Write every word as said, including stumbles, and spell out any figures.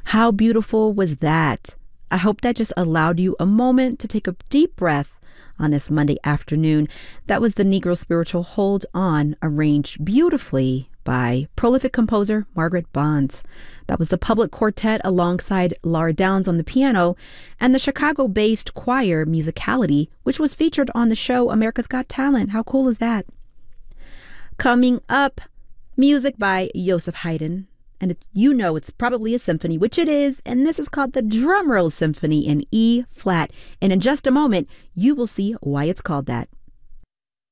How beautiful was that? I hope that just allowed you a moment to take a deep breath on this Monday afternoon. That was the Negro spiritual Hold On, arranged beautifully by prolific composer Margaret Bonds. That was the Public Quartet alongside Laura Downs on the piano and the Chicago-based choir Musicality, which was featured on the show America's Got Talent. How cool is that? Coming up, music by Joseph Haydn. And it, you know it's probably a symphony, which it is, and this is called the Drumroll Symphony in E flat. And in just a moment, you will see why it's called that.